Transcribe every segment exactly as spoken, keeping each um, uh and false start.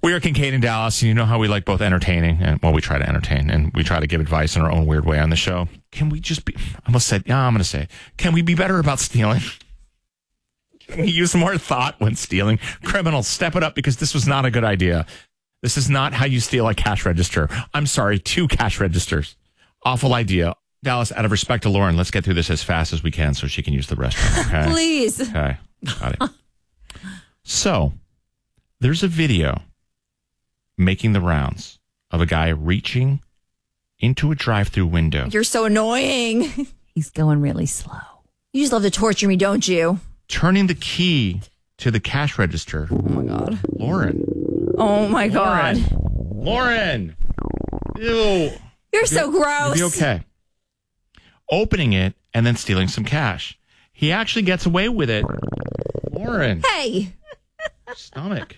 We are Kincaid and Dallas, and you know how we like both entertaining, and well, we try to entertain, and we try to give advice in our own weird way on the show. Can we just be, I almost said, yeah, I'm going to say, can we be better about stealing? Can we use more thought when stealing? Criminals, step it up, because this was not a good idea. This is not how you steal a cash register. I'm sorry, two cash registers. Awful idea. Dallas, out of respect to Lauren, let's get through this as fast as we can so she can use the restroom. Okay? Please. Okay, got it. So, there's a video making the rounds of a guy reaching into a drive-through window. You're so annoying. He's going really slow. You just love to torture me, don't you? Turning the key to the cash register. Oh, my God. Lauren. Oh, my God. Lauren. Ew. You're so gross. You'll be okay. Opening it and then stealing some cash. He actually gets away with it. Lauren. Hey. Stomach.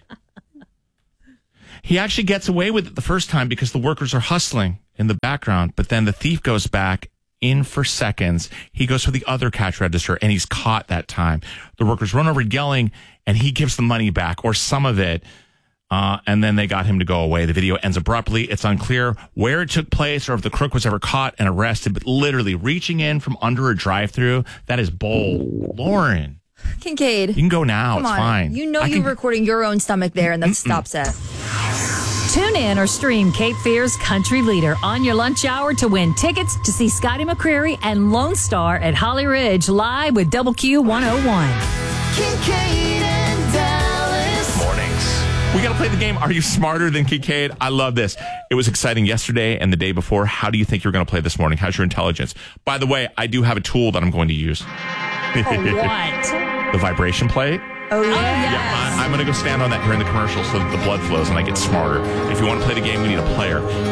He actually gets away with it the first time because the workers are hustling in the background, but then the thief goes back in for seconds. He goes for the other cash register, and he's caught that time. The workers run over yelling, and he gives the money back, or some of it, uh, and then they got him to go away. The video ends abruptly. It's unclear where it took place or if the crook was ever caught and arrested, but literally reaching in from under a drive-through, that is bold. Lauren. Kincaid. You can go now. Come it's on. fine. You know I you're can... recording your own stomach there, and that stops it. Tune in or stream Cape Fear's Country Leader on your lunch hour to win tickets to see Scotty McCreery and Lone Star at Holly Ridge live with Double Q one oh one. Kincaid and Dallas. Mornings. We got to play the game. Are you smarter than Kincaid? I love this. It was exciting yesterday and the day before. How do you think you're going to play this morning? How's your intelligence? By the way, I do have a tool that I'm going to use. Oh, what? The vibration plate. Oh, yeah. Yeah, I, I'm going to go stand on that during the commercial so that the blood flows and I get smarter. If you want to play the game, we need a player.